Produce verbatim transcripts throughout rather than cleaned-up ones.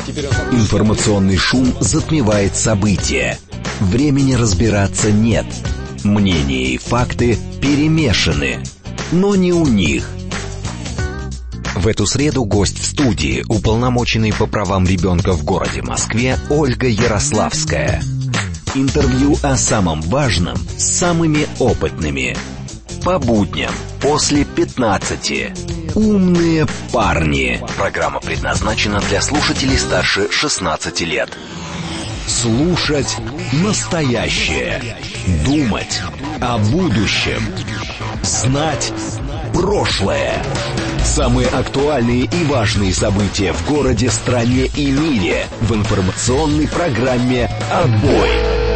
Информационный шум затмевает события. Времени разбираться нет. Мнения и факты перемешаны. Но не у них. В эту среду гость в студии, уполномоченный по правам ребенка в городе Москве Ольга Ярославская. Интервью о самом важном с самыми опытными. По будням после пятнадцати. Умные парни. Программа предназначена для слушателей старше шестнадцати лет. Слушать настоящее. Думать о будущем. Знать прошлое. Самые актуальные и важные события в городе, стране и мире в информационной программе «Отбой».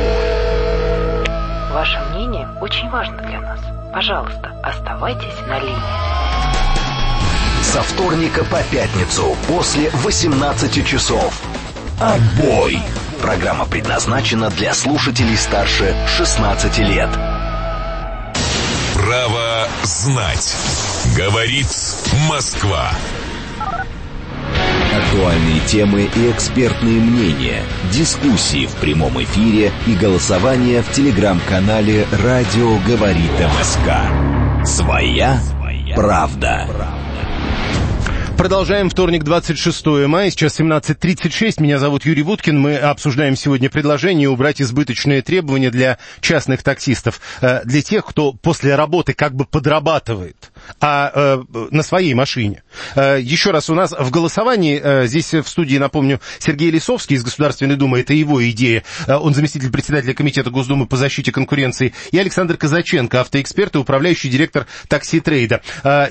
Ваше мнение очень важно для нас. Пожалуйста, оставайтесь на линии. Со вторника по пятницу после восемнадцати часов. «Отбой». Программа предназначена для слушателей старше шестнадцати лет. Право знать. Говорит Москва. Актуальные темы и экспертные мнения, дискуссии в прямом эфире и голосование в телеграм-канале «Радио говорит МСК». Своя правда. Продолжаем. Вторник, двадцать шестое мая, сейчас семнадцать тридцать шесть. Меня зовут Юрий Буткин. Мы обсуждаем сегодня предложение убрать избыточные требования для частных таксистов. Для тех, кто после работы как бы подрабатывает, а на своей машине. Еще раз, у нас в голосовании, здесь в студии, напомню, Сергей Лисовский из Государственной Думы, это его идея. Он заместитель председателя Комитета Госдумы по защите конкуренции. И Александр Казаченко, автоэксперт и управляющий директор Такси Трейда.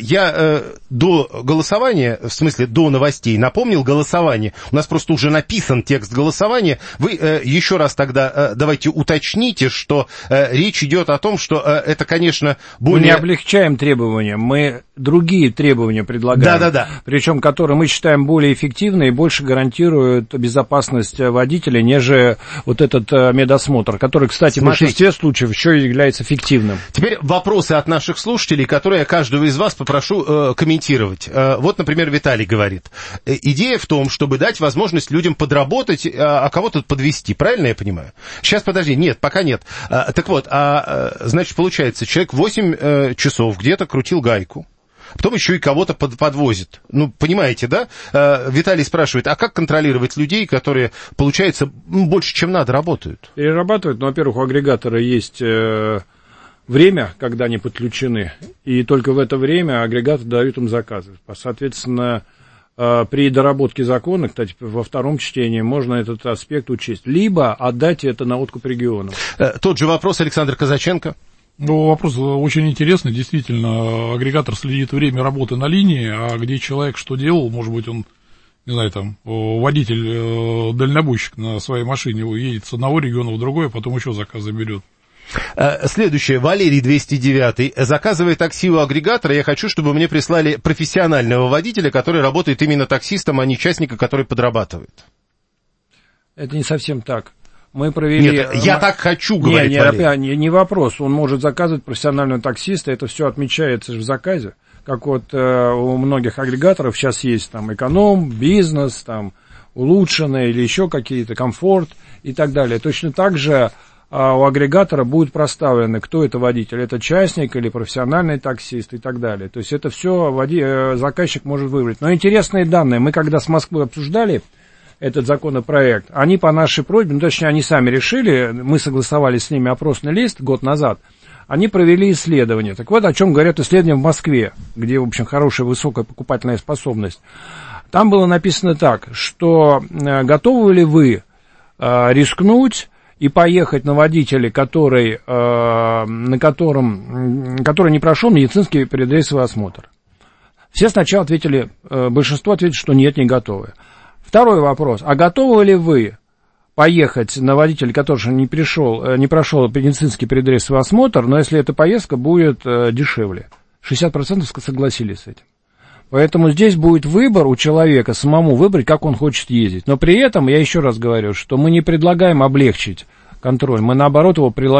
Я до голосования, в смысле до новостей, напомнил голосование. У нас просто уже написан текст голосования. Вы э, еще раз тогда э, давайте уточните, что э, речь идет о том, что э, это, конечно, более... Мы не облегчаем требования, мы другие требования предлагаем. Да-да-да. Причем, которые мы считаем более эффективны и больше гарантируют безопасность водителя, нежели вот этот э, медосмотр, который, кстати, Смотрите. в большинстве случаев еще является фиктивным. Теперь вопросы от наших слушателей, которые я каждого из вас попрошу э, комментировать. Э, вот, например, Виталий говорит, идея в том, чтобы дать возможность людям подработать, а кого-то подвести. Правильно я понимаю? Сейчас, подожди, нет, пока нет. А, так вот, а, значит, получается, человек восемь э, часов где-то крутил гайку, потом еще и кого-то под, подвозит. Ну, понимаете, да? А, Виталий спрашивает, а как контролировать людей, которые, получается, больше, чем надо, работают? Перерабатывают, ну, во-первых, у агрегатора есть... Э... время, когда они подключены, и только в это время агрегатор дают им заказы. Соответственно, при доработке закона, кстати, во втором чтении можно этот аспект учесть, либо отдать это на откуп регионам. Тот же вопрос, Александр Казаченко. Ну, вопрос очень интересный. Действительно, агрегатор следит время работы на линии, а где человек что делал, может быть, он, не знаю, там, водитель, дальнобойщик на своей машине едет с одного региона в другой, а потом еще заказы берет. Следующее. Валерий двести девять. Заказывая такси у агрегатора, я хочу, чтобы мне прислали профессионального водителя, который работает именно таксистом, а не частника, который подрабатывает. Это не совсем так. Мы провели... Нет, я мы... так хочу, говорит не, Валерий. Не, не вопрос. Он может заказывать профессионального таксиста, это все отмечается в заказе. Как вот э, у многих агрегаторов сейчас есть там эконом, бизнес, там улучшенный или еще какие-то, комфорт и так далее. Точно так же... А у агрегатора будет проставлено, кто это водитель, это частник или профессиональный таксист и так далее. То есть это все води... заказчик может выбрать. Но интересные данные. Мы когда с Москвой обсуждали этот законопроект, они по нашей просьбе, ну точнее они сами решили, мы согласовали с ними опросный лист год назад, они провели исследование. Так вот, о чем говорят исследования в Москве, где, в общем, хорошая, высокая покупательная способность. Там было написано так, что готовы ли вы э, рискнуть и поехать на водителя, который, э, на котором, который не прошел медицинский предрейсовый осмотр. Все сначала ответили, э, большинство ответили, что нет, не готовы. Второй вопрос. А готовы ли вы поехать на водителя, который не, пришел, э, не прошел медицинский предрейсовый осмотр, но если эта поездка будет э, дешевле? шестьдесят процентов согласились с этим. Поэтому здесь будет выбор у человека самому выбрать, как он хочет ездить. Но при этом, я еще раз говорю, что мы не предлагаем облегчить контроль, мы наоборот его прилагаем.